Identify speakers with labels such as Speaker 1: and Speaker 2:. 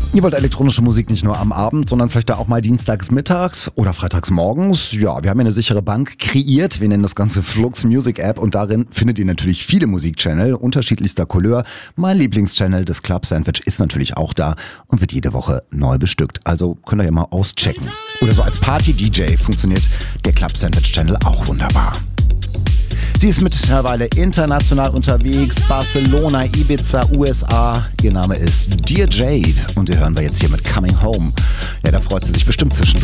Speaker 1: Ihr wollt elektronische Musik nicht nur am Abend, sondern vielleicht auch mal dienstags mittags oder freitags morgens. Ja, wir haben ja eine sichere Bank kreiert. Wir nennen das Ganze Flux Music App und darin findet ihr natürlich viele Musikchannel unterschiedlichster Couleur. Mein Lieblingschannel des Club Sandwich ist natürlich auch da und wird jede Woche neu bestückt. Also könnt ihr ja mal auschecken. Oder so als Party-DJ funktioniert der Club Sandwich Channel auch wunderbar. Sie ist mittlerweile international unterwegs, Barcelona, Ibiza, USA. Ihr Name ist Dear Jade und die hören wir jetzt hier mit Coming Home. Ja, da freut sie sich bestimmt zwischendurch.